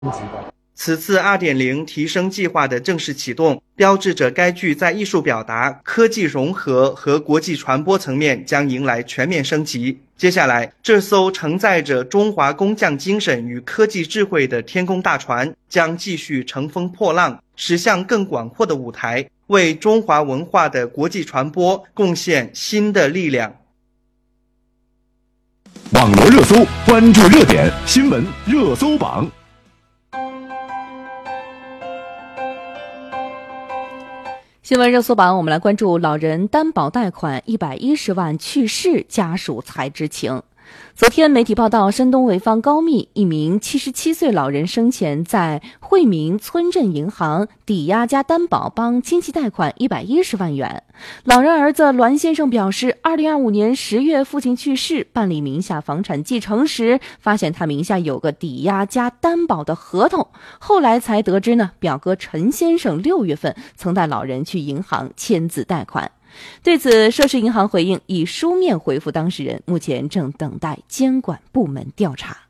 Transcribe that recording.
此次 2.0 提升计划的正式启动，标志着该剧在艺术表达、科技融合和国际传播层面将迎来全面升级。接下来，这艘承载着中华工匠精神与科技智慧的天宫大船将继续乘风破浪，驶向更广阔的舞台，为中华文化的国际传播贡献新的力量。 网罗热搜，关注热点，新闻热搜榜。 新闻热搜榜，我们来关注老人担保贷款110万去世，家属才知情。昨天媒体报道，山东潍坊高密一名77岁老人生前在惠民村镇银行抵押加担保帮亲戚贷款110万元。老人儿子栾先生表示，2025年10月父亲去世，办理名下房产继承时，发现他名下有个抵押加担保的合同，后来才得知表哥陈先生6月份曾带老人去银行签字贷款。对此，涉事银行回应以书面回复当事人，目前正等待监管部门调查。